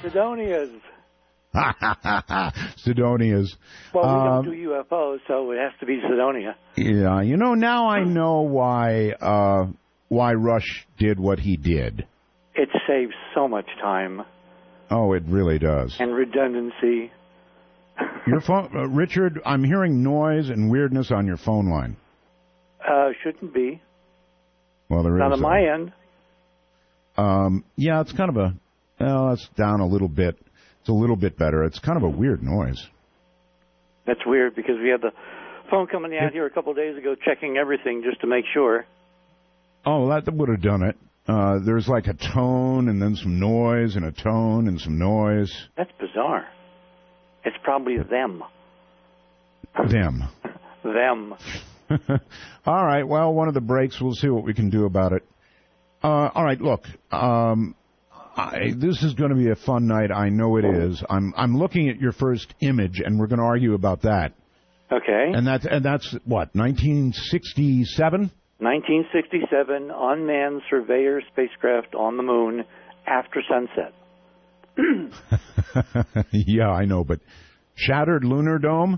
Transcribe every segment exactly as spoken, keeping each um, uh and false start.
Sidonias. Sidonias. Well, we um, don't do U F Os, so it has to be Sidonia. Yeah, you know, now I know why uh, why Rush did what he did. It saves so much time. Oh, it really does. And redundancy. Your phone, uh, Richard, I'm hearing noise and weirdness on your phone line. Uh, shouldn't be. Well, there Not is. on my end. Um, yeah, it's kind of a, well, it's down a little bit. It's a little bit better. It's kind of a weird noise. That's weird because we had the phone company out here a couple of days ago checking everything just to make sure. Oh, that would have done it. Uh, there's like a tone and then some noise and a tone and some noise. That's bizarre. It's probably them. Them. Them. All right. Well, one of the breaks. We'll see what we can do about it. Uh, all right. Look, um, I, this is going to be a fun night. I know it is. I'm I'm looking at your first image, and we're going to argue about that. Okay. And that's and that's what nineteen sixty-seven. nineteen sixty-seven, unmanned surveyor spacecraft on the moon after sunset. Yeah, I know, but shattered lunar dome?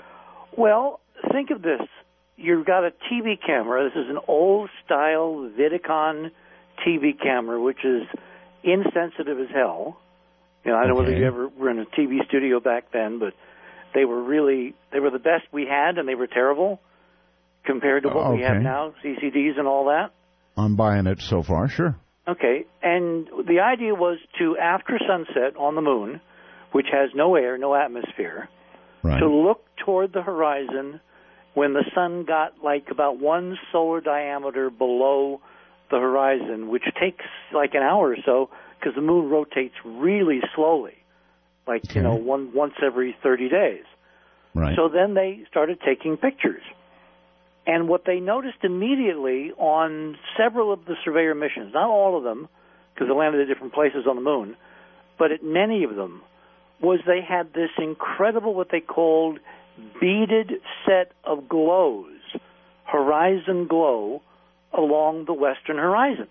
Well, think of this. You've got a T V camera. This is an old-style Vidicon T V camera, which is insensitive as hell. You know, I don't know okay. whether you ever were in a T V studio back then, but they were really, they were the best we had, and they were terrible compared to what uh, okay. we have now, C C Ds and all that. I'm buying it so far, sure. Okay, and the idea was to, after sunset on the moon, which has no air, no atmosphere, right. to look toward the horizon when the sun got like about one solar diameter below the horizon, which takes like an hour or so because the moon rotates really slowly, like, okay. you know, one once every thirty days. Right. So then they started taking pictures. And what they noticed immediately on several of the surveyor missions, not all of them, because they landed at different places on the moon, but at many of them, was they had this incredible, what they called, beaded set of glows, horizon glow, along the western horizon.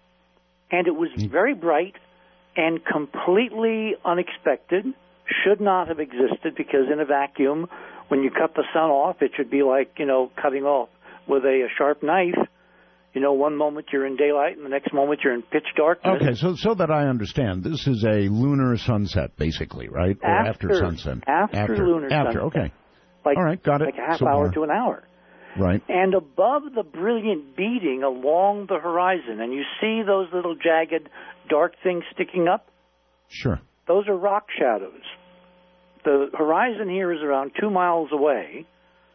And it was very bright and completely unexpected, should not have existed, because in a vacuum, when you cut the sun off, it should be like, you know, cutting off with a, a sharp knife. You know, one moment you're in daylight and the next moment you're in pitch darkness. Okay, so so that I understand, this is a lunar sunset, basically, right? Or after, after sunset? After, after lunar after, sunset. okay. Like, all right, got it. Like a half so hour far. to an hour. Right. And above the brilliant beading along the horizon, and you see those little jagged, dark things sticking up? Sure. Those are rock shadows. The horizon here is around two miles away,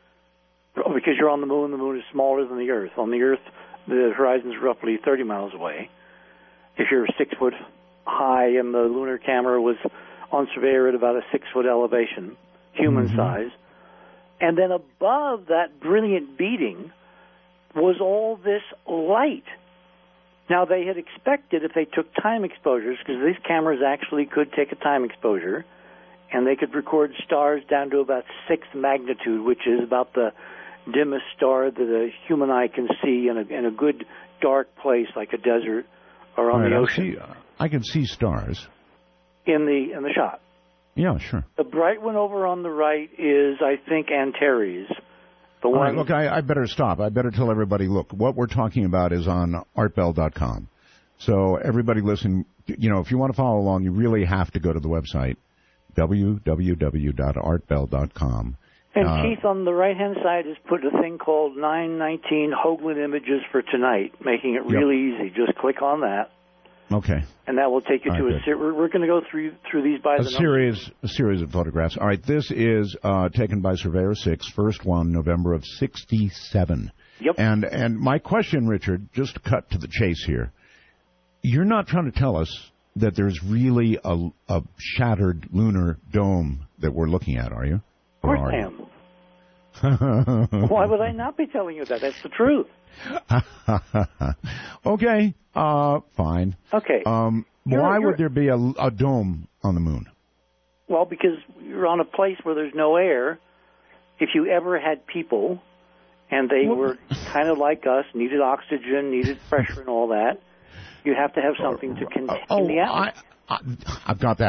because you're on the moon. The moon is smaller than the Earth. On the Earth, the horizon is roughly thirty miles away. If you're six foot high and the lunar camera was on surveyor at about a six foot elevation, human mm-hmm. size. And then above that brilliant beading was all this light. Now, they had expected if they took time exposures, because these cameras actually could take a time exposure, and they could record stars down to about sixth magnitude, which is about the dimmest star that a human eye can see in a, in a good dark place like a desert or on right, the I ocean. See, uh, I can see stars. In the in the shot. Yeah, sure. The bright one over on the right is, I think, Antares. The All one. right, look, I, I better stop. I better tell everybody, look, what we're talking about is on art bell dot com. So everybody listen, you know, if you want to follow along, you really have to go to the website, w w w dot art bell dot com. And uh, Keith, on the right-hand side, has put a thing called nine nineteen Hoagland Images for Tonight, making it really yep. easy. Just click on that. Okay. And that will take you All to right, a series. We're, we're going to go through through these by a the series, numbers. A series of photographs. All right, this is uh, taken by Surveyor six, first one, November of sixty-seven. Yep. And, and my question, Richard, just to cut to the chase here, you're not trying to tell us that there's really a, a shattered lunar dome that we're looking at, are you? Of course I am. Why would I not be telling you that? That's the truth. Okay, uh, fine. Okay. Um, you're, why you're, would there be a, a dome on the moon? Well, because you're on a place where there's no air. If you ever had people, and they well, were kind of like us, needed oxygen, needed pressure and all that, you have to have something to contain oh, the atmosphere. I, I, I've got that.